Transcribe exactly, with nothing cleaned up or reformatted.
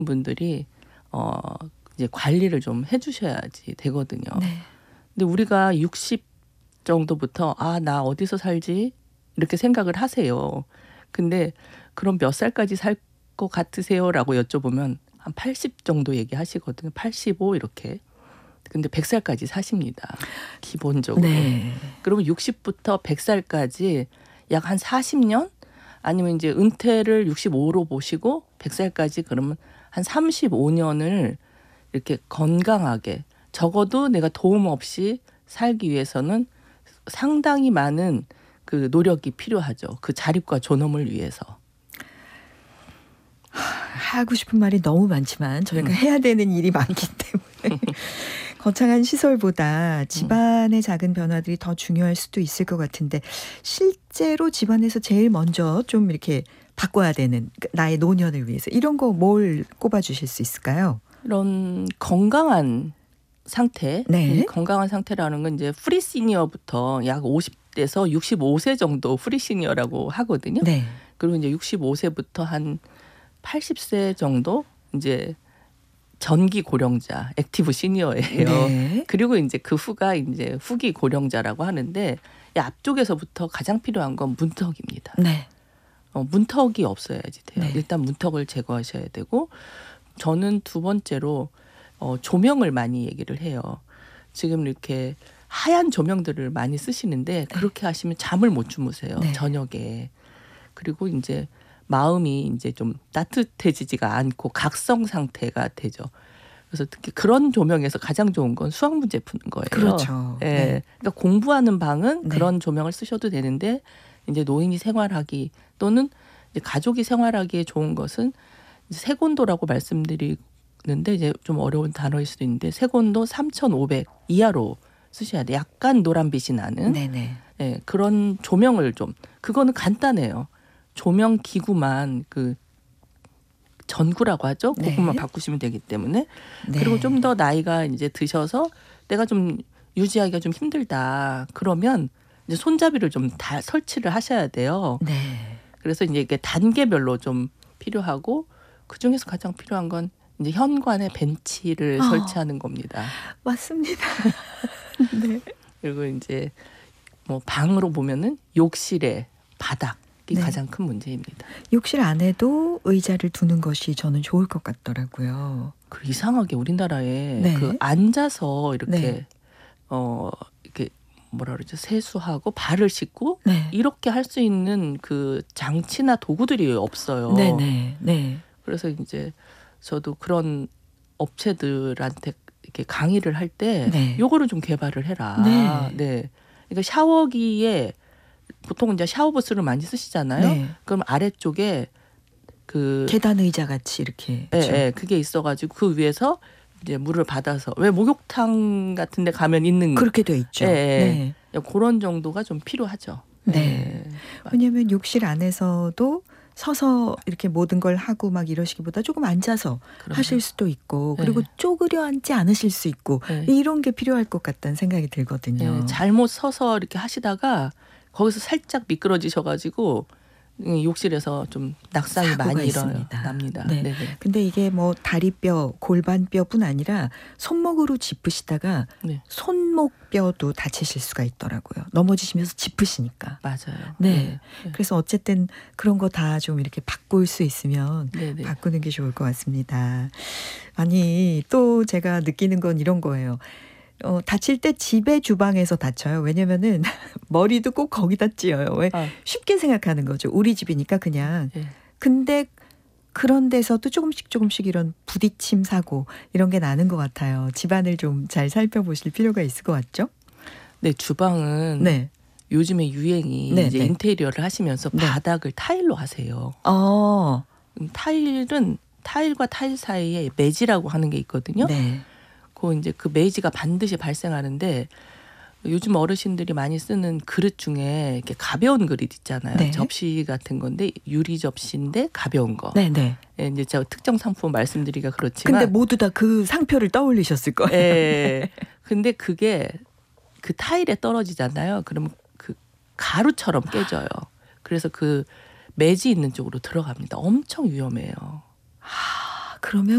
분들이 어 이제 관리를 좀 해주셔야지 되거든요. 네. 근데 우리가 육십 정도부터 '아 나 어디서 살지?' 이렇게 생각을 하세요. 근데 "그럼 몇 살까지 살 것 같으세요?"라고 여쭤보면 한 팔십 정도 얘기하시거든요. 팔십오 이렇게. 근데 백 살까지 사십니다, 기본적으로. 네. 그러면 육십부터 백 살까지 약 한 사십 년 아니면 이제 은퇴를 육십오로 보시고 백 살까지 그러면 한 삼십오 년을 이렇게 건강하게 적어도 내가 도움 없이 살기 위해서는 상당히 많은 그 노력이 필요하죠. 그 자립과 존엄을 위해서. 하고 싶은 말이 너무 많지만 저희가 음. 해야 되는 일이 많기 때문에 거창한 시설보다 집안의 작은 변화들이 더 중요할 수도 있을 것 같은데 실제로 집안에서 제일 먼저 좀 이렇게 바꿔야 되는 나의 노년을 위해서 이런 거 뭘 꼽아주실 수 있을까요? 이런 건강한 상태, 네. 이 건강한 상태라는 건 이제 프리 시니어부터 약 오십 대에서 육십오 세 정도 프리 시니어라고 하거든요. 네. 그리고 이제 육십오 세부터 한 팔십 세 정도 이제 전기 고령자, 액티브 시니어예요. 네. 그리고 이제 그 후가 이제 후기 고령자라고 하는데 이 앞쪽에서부터 가장 필요한 건 문턱입니다. 네. 어, 문턱이 없어야지 돼요. 네. 일단 문턱을 제거하셔야 되고 저는 두 번째로 어, 조명을 많이 얘기를 해요. 지금 이렇게 하얀 조명들을 많이 쓰시는데 그렇게 하시면 잠을 못 주무세요. 네. 저녁에. 그리고 이제 마음이 이제 좀 따뜻해지지가 않고 각성 상태가 되죠. 그래서 특히 그런 조명에서 가장 좋은 건 수학문제 푸는 거예요. 그렇죠. 예. 네. 그러니까 공부하는 방은 네. 그런 조명을 쓰셔도 되는데 이제 노인이 생활하기 또는 이제 가족이 생활하기에 좋은 것은 이제 색온도라고 말씀드리는데 이제 좀 어려운 단어일 수도 있는데 색온도 삼천오백 이하로 쓰셔야 돼요. 약간 노란빛이 나는 네네. 예, 그런 조명을 좀 그거는 간단해요. 조명 기구만 그 전구라고 하죠. 네. 그것만 바꾸시면 되기 때문에 네. 그리고 좀 더 나이가 이제 드셔서 내가 좀 유지하기가 좀 힘들다. 그러면 이제 손잡이를 좀 다 설치를 하셔야 돼요. 네. 그래서 이제 이게 단계별로 좀 필요하고 그 중에서 가장 필요한 건 이제 현관에 벤치를 어. 설치하는 겁니다. 맞습니다. 네. 그리고 이제 뭐 방으로 보면은 욕실에 바닥이 네. 가장 큰 문제입니다. 욕실 안에도 의자를 두는 것이 저는 좋을 것 같더라고요. 그 이상하게 우리나라에 네. 그 앉아서 이렇게 네. 어 이렇게 뭐라 그러죠? 세수하고 발을 씻고 네. 이렇게 할 수 있는 그 장치나 도구들이 없어요. 네네. 네. 그래서 이제 저도 그런 업체들한테 이렇게 강의를 할 때 네. 요거를 좀 개발을 해라. 네. 네. 그러니까 샤워기에 보통 이제 샤워부스를 많이 쓰시잖아요. 네. 그럼 아래쪽에 그 계단 의자 같이 이렇게. 예, 그렇죠? 예, 그게 있어가지고 그 위에서 이제 물을 받아서 왜 목욕탕 같은 데 가면 있는 그렇게 돼 있죠. 예, 예. 네. 그런 정도가 좀 필요하죠. 네. 예. 왜냐하면 욕실 안에서도 서서 이렇게 모든 걸 하고 막 이러시기보다 조금 앉아서 그럼요. 하실 수도 있고 그리고 네. 쪼그려 앉지 않으실 수 있고 네. 이런 게 필요할 것 같다는 생각이 들거든요. 예, 잘못 서서 이렇게 하시다가 거기서 살짝 미끄러지셔가지고 욕실에서 좀 낙상이 사고가 많이 있습니다. 일어납니다. 네. 네네. 근데 이게 뭐 다리뼈, 골반뼈뿐 아니라 손목으로 짚으시다가 네. 손목뼈도 다치실 수가 있더라고요. 넘어지시면서 짚으시니까. 맞아요. 네. 네. 그래서 어쨌든 그런 거 다 좀 이렇게 바꿀 수 있으면 네네. 바꾸는 게 좋을 것 같습니다. 아니 또 제가 느끼는 건 이런 거예요. 어, 다칠 때 집의 주방에서 다쳐요. 왜냐면은 머리도 꼭 거기다 찧어요. 왜? 아, 쉽게 생각하는 거죠. 우리 집이니까 그냥. 예. 근데 그런 데서도 조금씩 조금씩 이런 부딪힘 사고 이런 게 나는 것 같아요. 집안을 좀 잘 살펴보실 필요가 있을 것 같죠? 네, 주방은 네. 요즘에 유행이 네, 이제 네. 인테리어를 하시면서 네. 바닥을 타일로 하세요. 어. 음, 타일은 타일과 타일 사이에 매지라고 하는 게 있거든요. 네. 그 이제 그 매지가 반드시 발생하는데 요즘 어르신들이 많이 쓰는 그릇 중에 이렇게 가벼운 그릇 있잖아요. 네. 접시 같은 건데 유리 접시인데 가벼운 거. 네, 네. 예, 이제 제가 특정 상품 말씀드리기가 그렇지만 근데 모두 다 그 상표를 떠올리셨을 거예요. 예. 근데 그게 그 타일에 떨어지잖아요. 그러면 그 가루처럼 깨져요. 그래서 그 매지 있는 쪽으로 들어갑니다. 엄청 위험해요. 아, 그러면